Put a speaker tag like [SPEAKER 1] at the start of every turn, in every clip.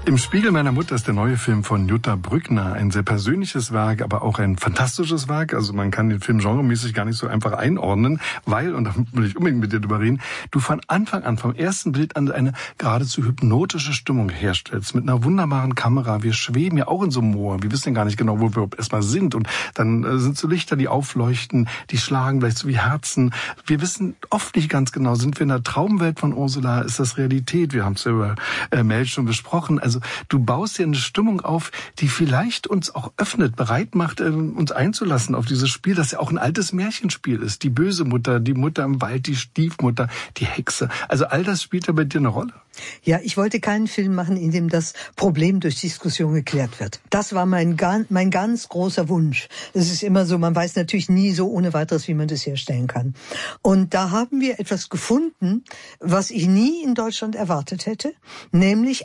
[SPEAKER 1] Im Spiegel meiner Mutter ist der neue Film von Jutta Brückner. Ein sehr persönliches Werk, aber auch ein fantastisches Werk. Also man kann den Film genremäßig gar nicht so einfach einordnen, weil, und da will ich unbedingt mit dir drüber reden, du von Anfang an, vom ersten Bild an eine geradezu hypnotische Stimmung herstellst. Mit einer wunderbaren Kamera. Wir schweben ja auch in so einem Moor. Wir wissen ja gar nicht genau, wo wir erstmal sind. Und dann sind so Lichter, die aufleuchten, die schlagen vielleicht so wie Herzen. Wir wissen oft nicht ganz genau, sind wir in der Traumwelt von Ursula? Ist das Realität? Wir haben es ja über Mel schon besprochen. Also du baust ja eine Stimmung auf, die vielleicht uns auch öffnet, bereit macht, uns einzulassen auf dieses Spiel, das ja auch ein altes Märchenspiel ist. Die böse Mutter, die Mutter im Wald, die Stiefmutter, die Hexe. Also all das spielt ja bei dir eine Rolle.
[SPEAKER 2] Ja, ich wollte keinen Film machen, in dem das Problem durch Diskussion geklärt wird. Das war mein ganz großer Wunsch. Es ist immer so, man weiß natürlich nie so ohne weiteres, wie man das herstellen kann. Und da haben wir etwas gefunden, was ich nie in Deutschland erwartet hätte, nämlich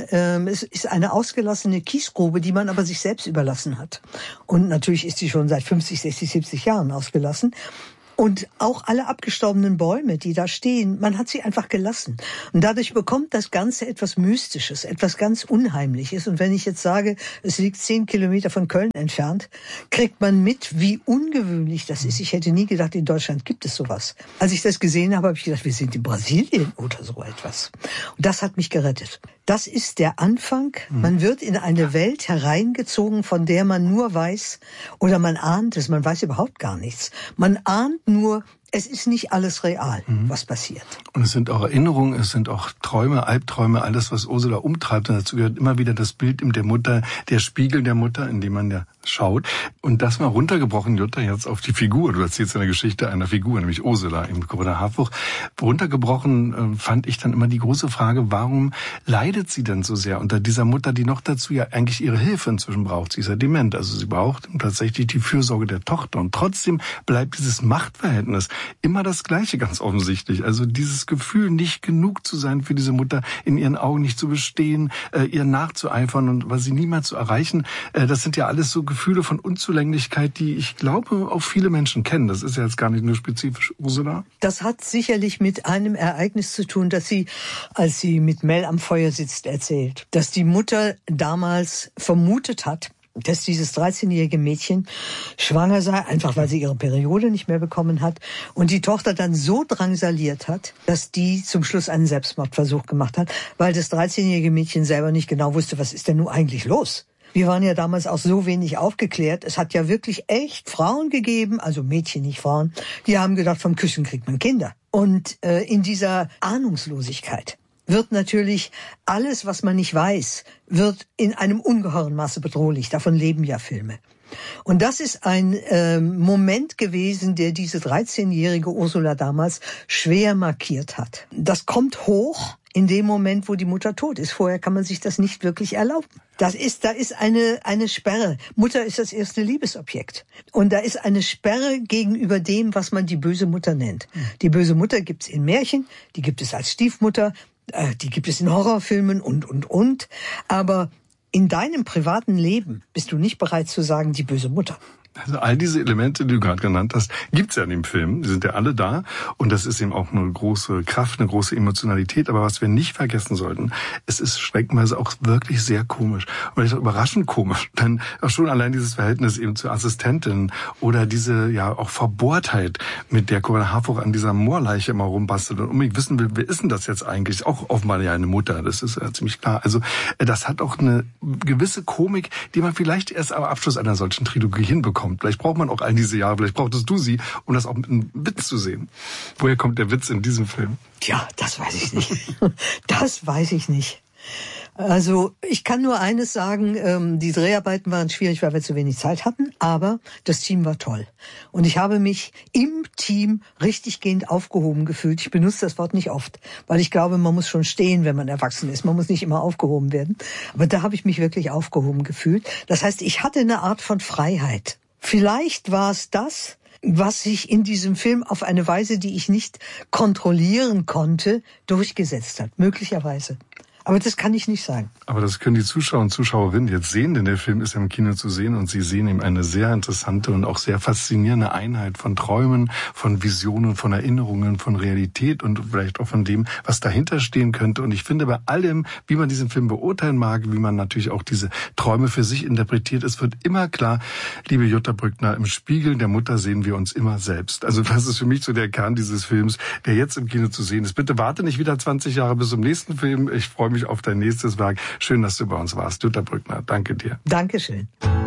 [SPEAKER 2] es ist eine ausgelassene Kiesgrube, die man aber sich selbst überlassen hat. Und natürlich ist die schon seit 50, 60, 70 Jahren ausgelassen. Und auch alle abgestorbenen Bäume, die da stehen, man hat sie einfach gelassen. Und dadurch bekommt das Ganze etwas Mystisches, etwas ganz Unheimliches. Und wenn ich jetzt sage, es liegt 10 Kilometer von Köln entfernt, kriegt man mit, wie ungewöhnlich das ist. Ich hätte nie gedacht, in Deutschland gibt es sowas. Als ich das gesehen habe, habe ich gedacht, wir sind in Brasilien oder so etwas. Und das hat mich gerettet. Das ist der Anfang. Man wird in eine Welt hereingezogen, von der man nur weiß, oder man ahnt es, man weiß überhaupt gar nichts. Man ahnt nur, es ist nicht alles real, was passiert.
[SPEAKER 1] Und es sind auch Erinnerungen, es sind auch Träume, Albträume, alles, was Ursula umtreibt. Und dazu gehört immer wieder das Bild der Mutter, der Spiegel der Mutter, in dem man ja schaut. Und das mal runtergebrochen, Jutta, jetzt auf die Figur. Du erzählst eine Geschichte einer Figur, nämlich Ursula im Corinna Harfouch. Runtergebrochen fand ich dann immer die große Frage, warum leidet sie denn so sehr unter dieser Mutter, die noch dazu ja eigentlich ihre Hilfe inzwischen braucht? Sie ist ja dement, also sie braucht tatsächlich die Fürsorge der Tochter. Und trotzdem bleibt dieses Machtverhältnis immer das Gleiche, ganz offensichtlich. Also dieses Gefühl, nicht genug zu sein für diese Mutter, in ihren Augen nicht zu bestehen, ihr nachzueifern und was sie niemals zu erreichen, das sind ja alles so Gefühle von Unzulänglichkeit, die ich glaube auch viele Menschen kennen. Das ist ja jetzt gar nicht nur spezifisch Ursula.
[SPEAKER 2] Das hat sicherlich mit einem Ereignis zu tun, das sie, als sie mit Mel am Feuer sitzt, erzählt. Dass die Mutter damals vermutet hat, dass dieses 13-jährige Mädchen schwanger sei, einfach weil sie ihre Periode nicht mehr bekommen hat. Und die Tochter dann so drangsaliert hat, dass die zum Schluss einen Selbstmordversuch gemacht hat, weil das 13-jährige Mädchen selber nicht genau wusste, was ist denn nun eigentlich los? Wir waren ja damals auch so wenig aufgeklärt. Es hat ja wirklich echt Frauen gegeben, also Mädchen, nicht Frauen, die haben gedacht, vom Küssen kriegt man Kinder. Und in dieser Ahnungslosigkeit wird natürlich alles, was man nicht weiß, wird in einem ungeheuren Maße bedrohlich. Davon leben ja Filme. Und das ist ein Moment gewesen, der diese 13-jährige Ursula damals schwer markiert hat. Das kommt hoch in dem Moment, wo die Mutter tot ist. Vorher kann man sich das nicht wirklich erlauben. Da ist eine Sperre. Mutter ist das erste Liebesobjekt. Und da ist eine Sperre gegenüber dem, was man die böse Mutter nennt. Die böse Mutter gibt's in Märchen, die gibt es als Stiefmutter, die gibt es in Horrorfilmen und. Aber in deinem privaten Leben bist du nicht bereit zu sagen, die böse Mutter.
[SPEAKER 1] Also all diese Elemente, die du gerade genannt hast, gibt's ja in dem Film. Die sind ja alle da. Und das ist eben auch eine große Kraft, eine große Emotionalität. Aber was wir nicht vergessen sollten, es ist schreckenweise auch wirklich sehr komisch. Und vielleicht auch überraschend komisch. Denn auch schon allein dieses Verhältnis eben zur Assistentin oder diese ja auch Verbohrtheit, mit der Corinna Harfouch an dieser Moorleiche immer rumbastelt und unbedingt wissen will, wer ist denn das jetzt eigentlich? Auch offenbar ja eine Mutter. Das ist ja ziemlich klar. Also das hat auch eine gewisse Komik, die man vielleicht erst am Abschluss einer solchen Trilogie hinbekommt. Vielleicht braucht man auch all diese Jahre, vielleicht brauchtest du sie, um das auch mit einem Witz zu sehen. Woher kommt der Witz in diesem Film?
[SPEAKER 2] Tja, das weiß ich nicht. Das weiß ich nicht. Also ich kann nur eines sagen, die Dreharbeiten waren schwierig, weil wir zu wenig Zeit hatten, aber das Team war toll. Und ich habe mich im Team richtiggehend aufgehoben gefühlt. Ich benutze das Wort nicht oft, weil ich glaube, man muss schon stehen, wenn man erwachsen ist. Man muss nicht immer aufgehoben werden. Aber da habe ich mich wirklich aufgehoben gefühlt. Das heißt, ich hatte eine Art von Freiheit. Vielleicht war es das, was sich in diesem Film auf eine Weise, die ich nicht kontrollieren konnte, durchgesetzt hat. Möglicherweise. Aber das kann ich nicht sagen.
[SPEAKER 1] Aber das können die Zuschauer und Zuschauerinnen jetzt sehen, denn der Film ist ja im Kino zu sehen und sie sehen eben eine sehr interessante und auch sehr faszinierende Einheit von Träumen, von Visionen, von Erinnerungen, von Realität und vielleicht auch von dem, was dahinter stehen könnte. Und ich finde, bei allem, wie man diesen Film beurteilen mag, wie man natürlich auch diese Träume für sich interpretiert, es wird immer klar, liebe Jutta Brückner, im Spiegel der Mutter sehen wir uns immer selbst. Also das ist für mich so der Kern dieses Films, der jetzt im Kino zu sehen ist. Bitte warte nicht wieder 20 Jahre bis zum nächsten Film. Ich freue mich auf dein nächstes Werk. Schön, dass du bei uns warst. Jutta Brückner, danke dir.
[SPEAKER 2] Dankeschön.